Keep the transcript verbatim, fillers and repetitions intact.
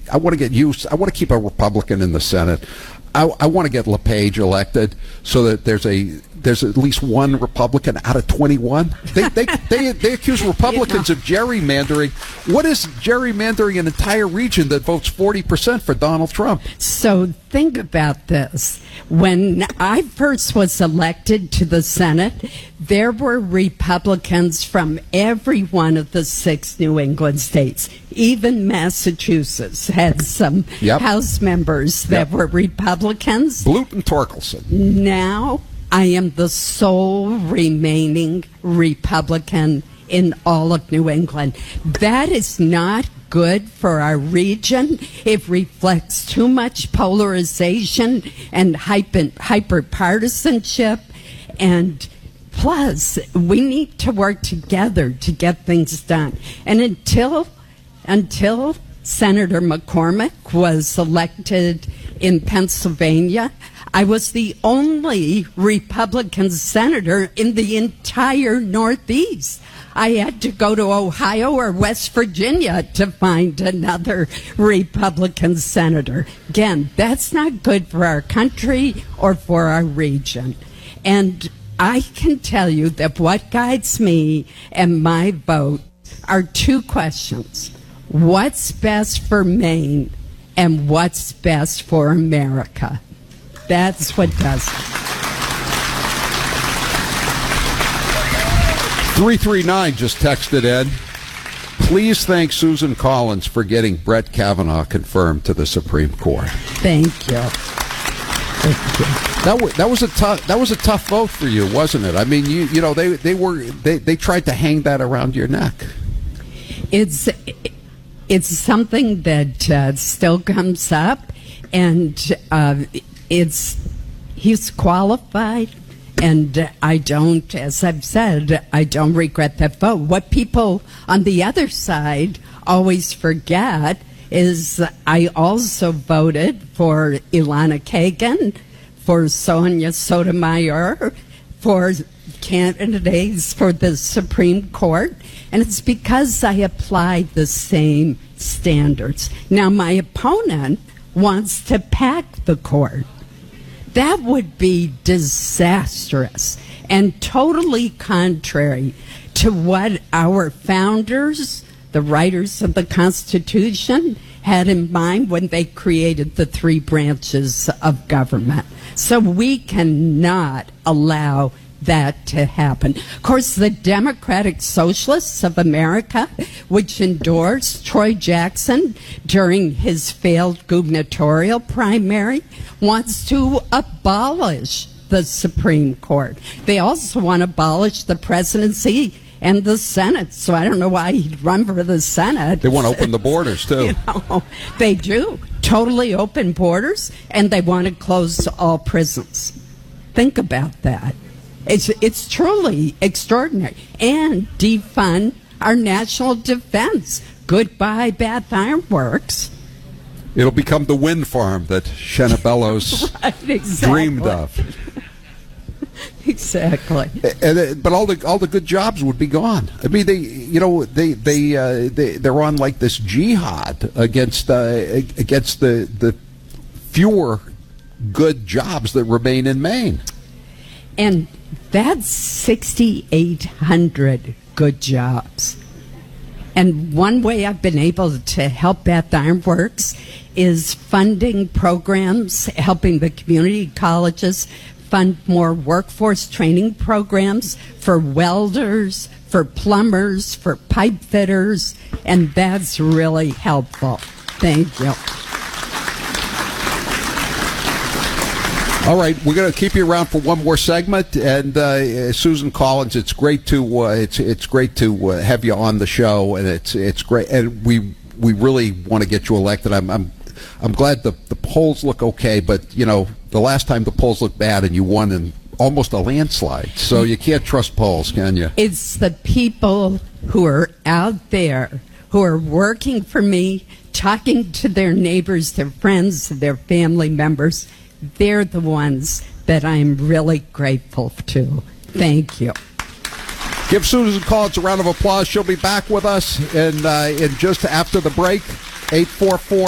I want to get used. I want to keep a Republican in the Senate. I, I want to get LePage elected so that there's a there's at least one Republican out of twenty-one. They they they, they accuse Republicans yeah. of gerrymandering. What is gerrymandering an entire region that votes forty percent for Donald Trump? So think about this. When I first was elected to the Senate, there were Republicans from every one of the six New England states. Even Massachusetts had some yep. House members that yep. were Republicans. Blunt and Torkelson. Now I am the sole remaining Republican in all of New England. That is not good for our region. It reflects too much polarization and hyper, hyper partisanship. And plus, we need to work together to get things done. And until until Senator McCormick was elected in Pennsylvania, I was the only Republican senator in the entire Northeast. I had to go to Ohio or West Virginia to find another Republican senator. Again, that's not good for our country or for our region. And I can tell you that what guides me and my vote are two questions. What's best for Maine and what's best for America? That's what does it. three three nine just texted in. Please thank Susan Collins for getting Brett Kavanaugh confirmed to the Supreme Court. Thank you. Thank you. That was, that was a tough that was a tough vote for you, wasn't it? I mean, you you know they they were they, they tried to hang that around your neck. It's it's something that uh, still comes up, and uh, it's he's qualified. And I don't, as I've said, I don't regret that vote. What people on the other side always forget is I also voted for Ilana Kagan, for Sonia Sotomayor, for candidates for the Supreme Court, and it's because I applied the same standards. Now, my opponent wants to pack the court. That would be disastrous and totally contrary to what our founders, the writers of the Constitution, had in mind when they created the three branches of government. So we cannot allow that to happen. Of course, the Democratic Socialists of America, which endorsed Troy Jackson during his failed gubernatorial primary, wants to abolish the Supreme Court. They also want to abolish the presidency and the Senate. So I don't know why he'd run for the Senate. They want to open the borders, too. You know, they do. Totally open borders, and they want to close all prisons. Think about that. It's it's truly extraordinary. And defund our national defense. Goodbye, Bath Iron Works. It'll become the wind farm that Shenna Bellows right, exactly. dreamed of. Exactly. And, but all the all the good jobs would be gone. I mean, they you know they they uh, they they're on like this jihad against uh, against the the fewer good jobs that remain in Maine. And that's sixty-eight hundred good jobs. And one way I've been able to help Bath Iron Works is funding programs, helping the community colleges fund more workforce training programs for welders, for plumbers, for pipe fitters, and that's really helpful. Thank you. All right, we're going to keep you around for one more segment, and uh, Susan Collins, it's great to uh, it's it's great to uh, have you on the show, and it's it's great, and we we really want to get you elected. I'm I'm I'm glad the the polls look okay, but you know the last time the polls looked bad, and you won in almost a landslide, so you can't trust polls, can you? It's the people who are out there who are working for me, talking to their neighbors, their friends, their family members. They're the ones that I'm really grateful to. Thank you. Give Susan Collins a round of applause. She'll be back with us in, uh, in just after the break. eight four four